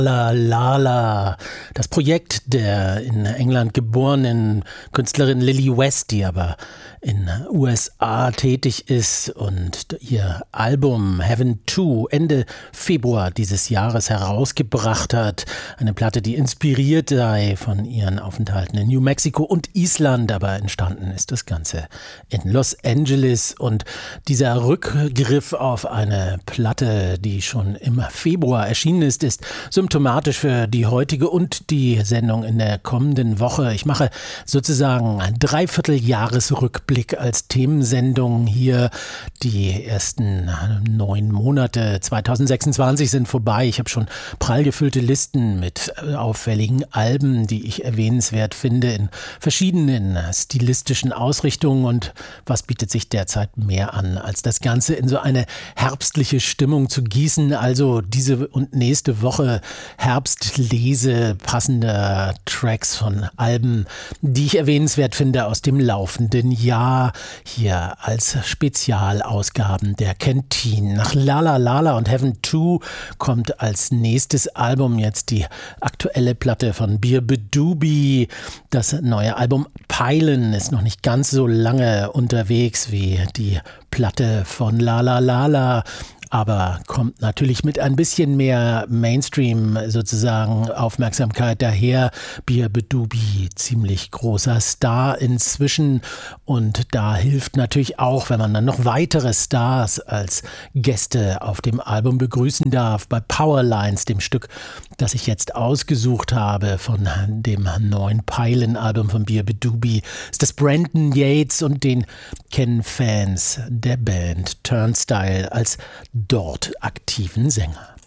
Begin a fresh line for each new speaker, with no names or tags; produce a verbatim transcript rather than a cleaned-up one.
La La La, das Projekt der in England geborenen Künstlerin Lily West, die aber in U S A tätig ist und ihr Album Heaven two Ende Februar dieses Jahres herausgebracht hat. Eine Platte, die inspiriert sei von ihren Aufenthalten in New Mexico und Island, aber entstanden ist das Ganze in Los Angeles. Und dieser Rückgriff auf eine Platte, die schon im Februar erschienen ist, ist symptomatisch für die heutige und die Sendung in der kommenden Woche. Ich mache sozusagen einen Dreivierteljahresrückblick als Themensendung hier. Die ersten neun Monate zweitausendsechsundzwanzig sind vorbei. Ich habe schon prall gefüllte Listen mit auffälligen Alben, die ich erwähnenswert finde in verschiedenen stilistischen Ausrichtungen. Und was bietet sich derzeit mehr an, als das Ganze in so eine herbstliche Stimmung zu gießen? Also diese und nächste Woche Herbstlese passender Tracks von Alben, die ich erwähnenswert finde aus dem laufenden Jahr, hier als Spezialausgaben der Canteen. Nach La La La und Heaven two kommt als nächstes Album jetzt die aktuelle Platte von Bir Bedoobie. Das neue Album Peilen ist noch nicht ganz so lange unterwegs wie die Platte von La La La, aber kommt natürlich mit ein bisschen mehr Mainstream sozusagen Aufmerksamkeit daher. Bir Bedoobie, ziemlich großer Star inzwischen, und da hilft natürlich auch, wenn man dann noch weitere Stars als Gäste auf dem Album begrüßen darf. Bei Powerlines, dem Stück, das ich jetzt ausgesucht habe von dem neuen Peilen-Album von Bir Bedoobie, ist das Brandon Yates, und den kennen Fans der Band Turnstile als dort aktiven Sänger.